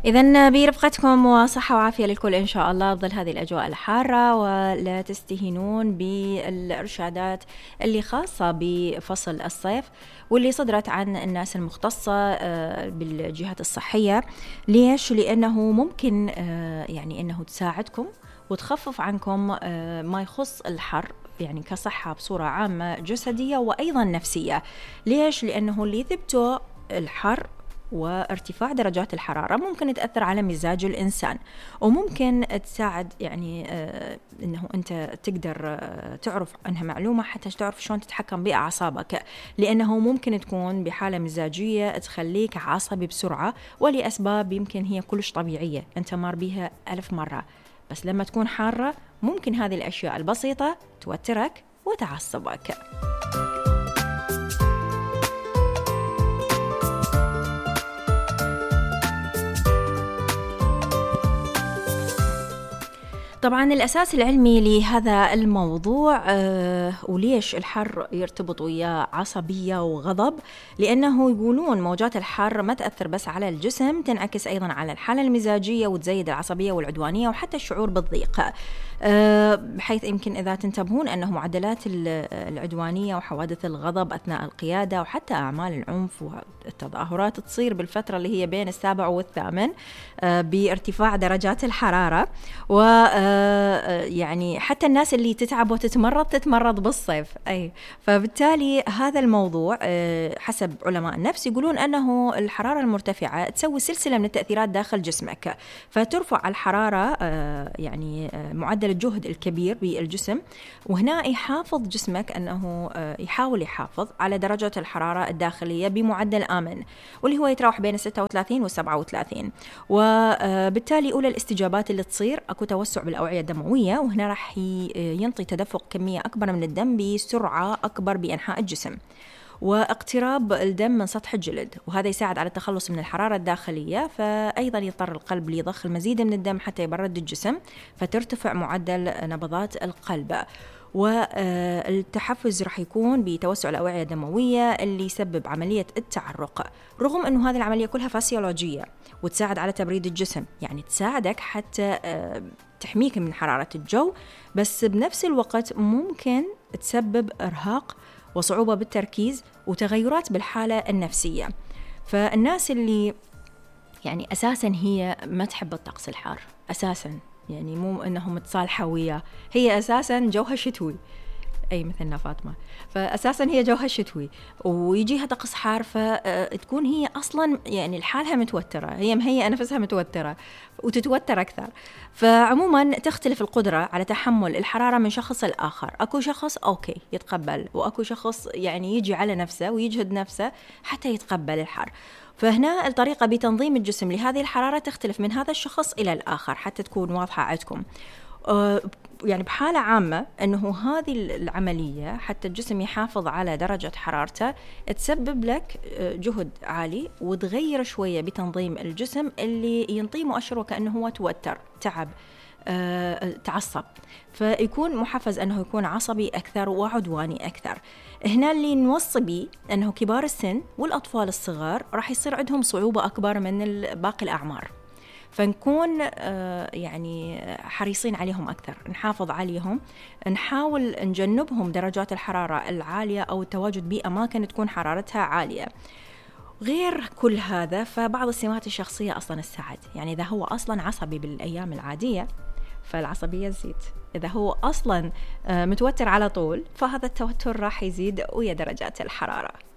إذن برفقتكم وصحة وعافية للكل إن شاء الله بظل هذه الأجواء الحارة، ولا تستهينون بالإرشادات اللي خاصة بفصل الصيف واللي صدرت عن الناس المختصة بالجهات الصحية. ليش؟ لأنه ممكن يعني أنه تساعدكم وتخفف عنكم ما يخص الحر، يعني كصحة بصورة عامة جسدية وأيضا نفسية. ليش؟ لأنه اللي يثبتوا الحر وارتفاع درجات الحرارة ممكن تأثر على مزاج الإنسان، وممكن تساعد يعني أنه أنت تقدر تعرف عنها معلومة حتى تعرف شلون تتحكم بأعصابك، لأنه ممكن تكون بحالة مزاجية تخليك عصبي بسرعة ولأسباب يمكن هي كلش طبيعية أنت مار بيها 1000 مرة، بس لما تكون حارة ممكن هذه الأشياء البسيطة توترك وتعصبك. طبعا الأساس العلمي لهذا الموضوع وليش الحر يرتبط وياه عصبية وغضب، لأنه يقولون موجات الحر ما تأثر بس على الجسم، تنعكس أيضا على الحالة المزاجية وتزيد العصبية والعدوانية وحتى الشعور بالضيق، بحيث يمكن إذا تنتبهون أنه معدلات العدوانية وحوادث الغضب أثناء القيادة وحتى أعمال العنف والتظاهرات تصير بالفترة اللي هي بين 7 و8 بارتفاع درجات الحرارة، و يعني حتى الناس اللي تتعب وتتمرض بالصيف. أي فبالتالي هذا الموضوع حسب علماء النفس يقولون أنه الحرارة المرتفعة تسوي سلسلة من التأثيرات داخل جسمك، فترفع الحرارة يعني معدل الجهد الكبير بالجسم، وهنا يحافظ جسمك أنه يحاول يحافظ على درجة الحرارة الداخلية بمعدل آمن، واللي هو يتراوح بين 36 و37، وبالتالي أولى الاستجابات اللي تصير أكو توسع بالأوعية الدموية، وهنا راح ينطي تدفق كمية أكبر من الدم بسرعة أكبر بأنحاء الجسم، واقتراب الدم من سطح الجلد، وهذا يساعد على التخلص من الحرارة الداخلية، فأيضا يضطر القلب ليضخ المزيد من الدم حتى يبرد الجسم، فترتفع معدل نبضات القلب. والتحفز رح يكون بتوسع الأوعية الدموية اللي يسبب عملية التعرق، رغم أنه هذه العملية كلها فسيولوجية وتساعد على تبريد الجسم، يعني تساعدك حتى تحميك من حرارة الجو، بس بنفس الوقت ممكن تسبب إرهاق وصعوبة بالتركيز وتغيرات بالحالة النفسية. فالناس اللي يعني أساساً هي ما تحب الطقس الحار أساساً، يعني مو أنهم متصالحة وياه، هي أساساً جوها شتوي، أي مثلنا فاطمة، فأساساً هي جوها شتوي ويجيها طقس حار، فتكون هي أصلاً يعني الحالها متوترة، هي مهيئة نفسها متوترة وتتوتر أكثر. فعموماً تختلف القدرة على تحمل الحرارة من شخص لآخر، أكو شخص أوكي يتقبل، وأكو شخص يعني يجي على نفسه ويجهد نفسه حتى يتقبل الحر. فهنا الطريقة بتنظيم الجسم لهذه الحرارة تختلف من هذا الشخص إلى الآخر حتى تكون واضحة عندكم. يعني بحالة عامة أنه هذه العملية حتى الجسم يحافظ على درجة حرارته تسبب لك جهد عالي وتغير شوية بتنظيم الجسم اللي ينطيه مؤشر وكأنه هو توتر، تعب، تعصب، فيكون محفز أنه يكون عصبي أكثر وعدواني أكثر. هنا اللي نوصي بيه أنه كبار السن والأطفال الصغار راح يصير عندهم صعوبة أكبر من باقي الأعمار، فنكون يعني حريصين عليهم أكثر، نحافظ عليهم، نحاول نجنبهم درجات الحرارة العالية أو التواجد بأماكن تكون حرارتها عالية. غير كل هذا فبعض السمات الشخصية أصلا تساعد، يعني إذا هو أصلا عصبي بالأيام العادية فالعصبية تزيد، إذا هو أصلا متوتر على طول فهذا التوتر راح يزيد ويا درجات الحرارة.